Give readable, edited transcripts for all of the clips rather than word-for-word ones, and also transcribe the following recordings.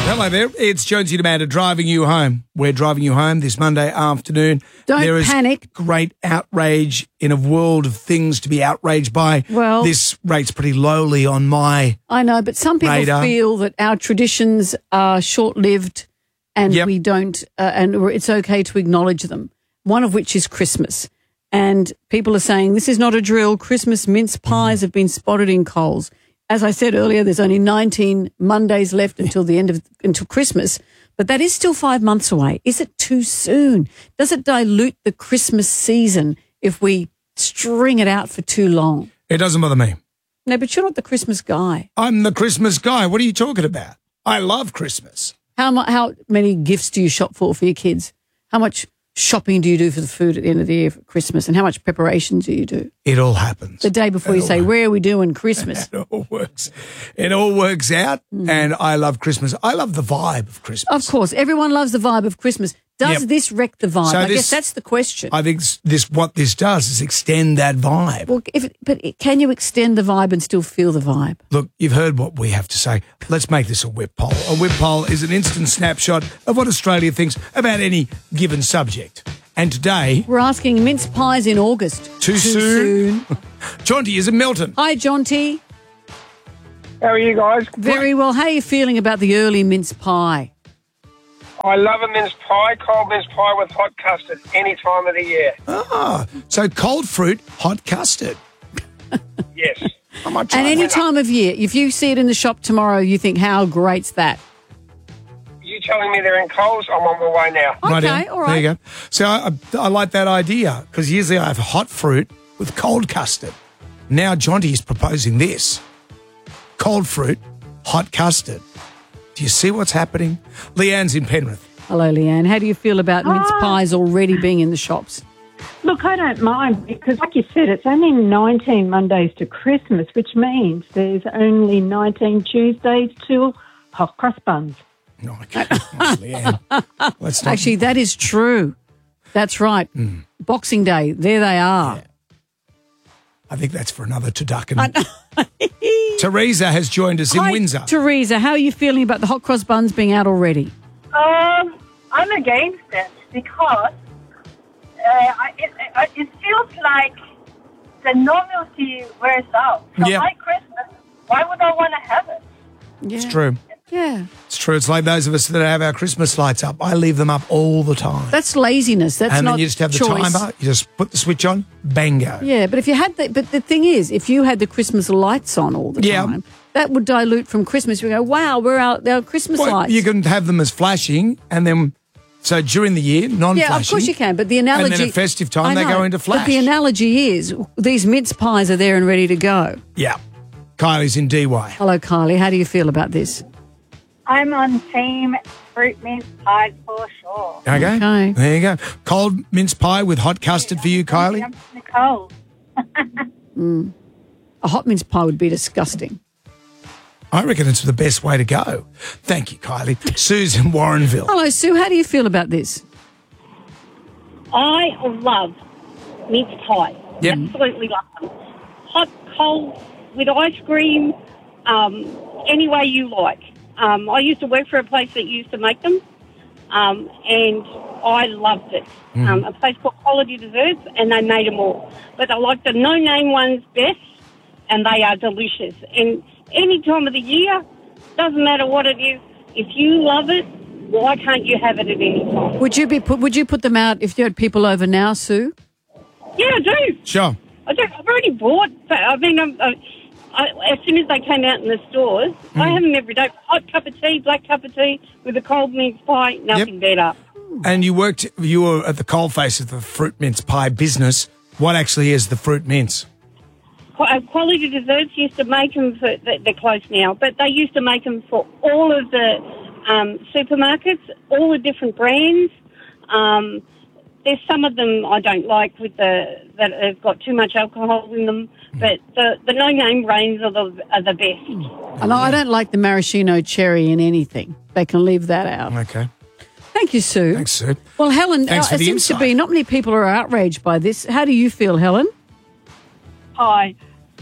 Hello there. It's Jonesy and Amanda driving you home. We're driving you home this Monday afternoon. Don't there is panic. Great outrage in a world of things to be outraged by. Well, this rate's pretty lowly on my I know, but some people radar. feel that our traditions are short-lived and we don't, and it's okay to acknowledge them. One of which is Christmas. And people are saying this is not a drill. Christmas mince pies have been spotted in Coles. As I said earlier, there's only 19 Mondays left until Christmas, but that is still 5 months away. Is it too soon? Does it dilute the Christmas season if we string it out for too long? It doesn't bother me. No, but you're not the Christmas guy. I'm the Christmas guy. What are you talking about? I love Christmas. How many gifts do you shop for your kids? How much shopping do you do for the food at the end of the year for Christmas? And how much preparation do you do? It all happens. The day before you say, where are we doing Christmas? It all works out, and I love Christmas. I love the vibe of Christmas. Of course. Everyone loves the vibe of Christmas. Does this wreck the vibe? So I guess that's the question. I think what this does is extend that vibe. Well, can you extend the vibe and still feel the vibe? Look, you've heard what we have to say. Let's make this a whip poll. A whip poll is an instant snapshot of what Australia thinks about any given subject. And today... we're asking mince pies in August. Too soon? Jonty is in Melton. Hi, Jonty. How are you guys? Very well. How are you feeling about the early mince pie? I love a mince pie, cold mince pie with hot custard any time of the year. So cold fruit, hot custard. Yes. I might try And any that. time of year, if you see it in the shop tomorrow, you think, how great's that? You telling me they're in Coles? I'm on my way now. Okay, Right, all right. There you go. So I like that idea because usually I have hot fruit with cold custard. Now Jonty is proposing this. Cold fruit, hot custard. Do you see what's happening? Leanne's in Penrith. Hello, Leanne. How do you feel about mince pies already being in the shops? Look, I don't mind because, like you said, it's only 19 Mondays to Christmas, which means there's only 19 Tuesdays till hot cross buns. No, I can't. Leanne. Let's not. Actually, that is true. That's right. Boxing Day, there they are. Yeah. I think that's for another turducken. Teresa has joined us in Hi, Windsor. Teresa, how are you feeling about the hot cross buns being out already? I'm against it because it feels like the novelty wears out. So Yeah. by Christmas, why would I want to have it? Yeah. It's true. Yeah. It's true. It's like those of us that have our Christmas lights up. I leave them up all the time. That's laziness. That's and not then you just have the choice. timer. You just put the switch on, bango. Yeah, but if you had but the thing is, if you had the Christmas lights on all the time, that would dilute from Christmas. You go, wow, we're out our Christmas Well, lights. you can have them as flashing, and then so during the year, non-flashing. Yeah, of course you can. But the analogy, And then at festive time, I they know, go into flash. But the analogy is these mince pies are there and ready to go. Yeah. Kylie's in DY. Hello, Kylie. How do you feel about this? I'm on team fruit mince pies for sure. Okay. Okay. There you go. Cold mince pie with hot custard for you, Kylie. I'm Nicole. A hot mince pie would be disgusting. I reckon it's the best way to go. Thank you, Kylie. Sue's in Warrenville. Hello, Sue. How do you feel about this? I love mince pie. Yep. Absolutely love them. Hot, cold, with ice cream, any way you like. I used to work for a place that used to make them, and I loved it. A place called Quality Desserts, and they made them all. But I like the no-name ones best, and they are delicious. And any time of the year, doesn't matter what it is, if you love it, why can't you have it at any time? Would you put them out if you had people over now, Sue? Yeah, I do. Sure. I do. I've already bought. I mean, as soon as they came out in the stores, I have them every day. Hot cup of tea, black cup of tea with a cold mince pie, nothing better. And you were at the coalface of the fruit mince pie business. What actually is the fruit mince? Quality Desserts used to make them they're closed now, but they used to make them for all of the supermarkets, all the different brands. There's some of them I don't like that have got too much alcohol in them, but the no-name brands are the best. And I don't like the maraschino cherry in anything. They can leave that out. Okay. Thank you, Sue. Thanks, Sue. Well, Helen, Thanks for it the seems to insight. be not many people are outraged by this. How do you feel, Helen? Hi.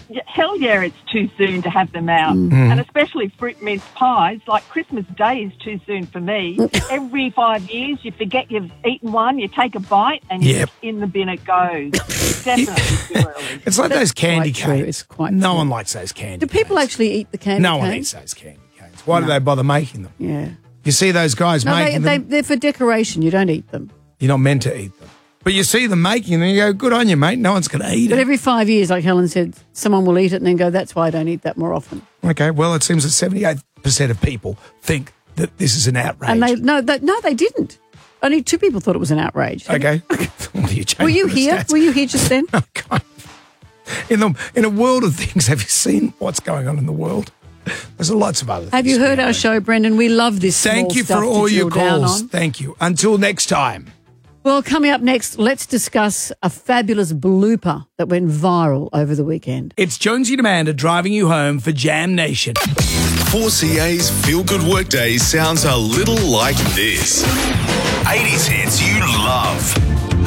hell yeah, it's too soon to have them out. And especially fruit mince pies, like Christmas Day is too soon for me. Every 5 years, you forget you've eaten one, you take a bite, and in the bin it goes. Definitely too early. It's like those candy quite true. canes. It's quite no true. one likes those candy Do people canes. actually eat the candy No cane? one eats those candy canes. Why do they bother making them? Yeah. You see those guys No, making them, they're for decoration. You don't eat them. you're not meant to eat them. But you see them making them and you go, good on you, mate. No one's going to eat But it. every 5 years, like Helen said, someone will eat it and then go, that's why I don't eat that more often. Okay, well, it seems that 78% of people think that this is an outrage. And they didn't. Only 2 people thought it was an outrage. Okay. What are you Were you changing the here? stats? Were you here just then? Kind of. In a world of things, have you seen what's going on in the world? There's lots of other things. Have you heard our show, Brendan? We love this Thank small you stuff for to all your drill down calls. on. Thank you. Until next time. Well, coming up next, let's discuss a fabulous blooper that went viral over the weekend. It's Jonesy and Amanda driving you home for Jam Nation. 4CA's Feel Good Workday sounds a little like this. 80s hits you love.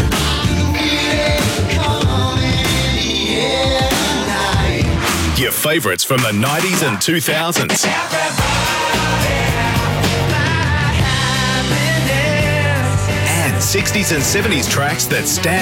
Your favourites from the 90s and 2000s. And 60s and 70s tracks that stand